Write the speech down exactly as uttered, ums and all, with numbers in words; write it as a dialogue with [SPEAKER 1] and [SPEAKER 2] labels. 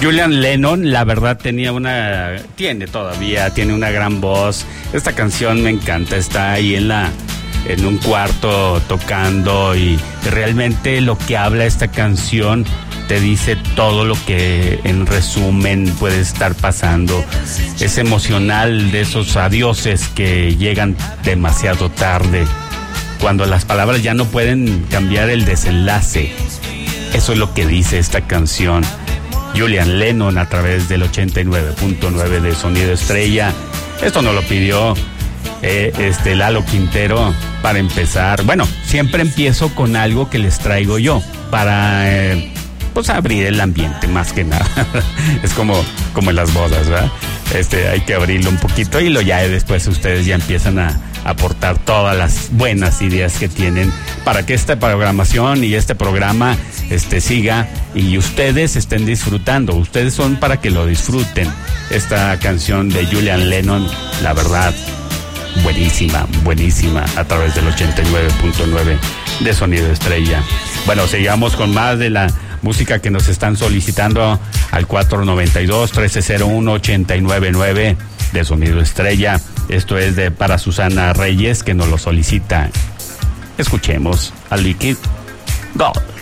[SPEAKER 1] Julian Lennon, la verdad, tenía una, tiene todavía, tiene una gran voz. Esta canción me encanta, está ahí en la, en un cuarto tocando y realmente lo que habla esta canción te dice todo lo que en resumen puede estar pasando. Es emocional, de esos adioses que llegan demasiado tarde, cuando las palabras ya no pueden cambiar el desenlace. Eso es lo que dice esta canción. Julian Lennon a través del ochenta y nueve punto nueve de Sonido Estrella. Esto nos lo pidió eh, este Lalo Quintero para empezar. Bueno, siempre empiezo con algo que les traigo yo para eh, pues abrir el ambiente más que nada. Es como, como en las bodas, ¿verdad? Este, hay que abrirlo un poquito y lo ya después ustedes ya empiezan a aportar todas las buenas ideas que tienen para que esta programación y este programa este siga y ustedes estén disfrutando. Ustedes son para que lo disfruten. Esta canción de Julian Lennon, la verdad, buenísima, buenísima, a través del ochenta y nueve punto nueve de Sonido Estrella. Bueno, sigamos con más de la música que nos están solicitando al cuatro noventa y dos, trece cero uno, ochenta y nueve nueve de Sonido Estrella. Esto es de para Susana Reyes, que nos lo solicita. Escuchemos a Liquid Gold.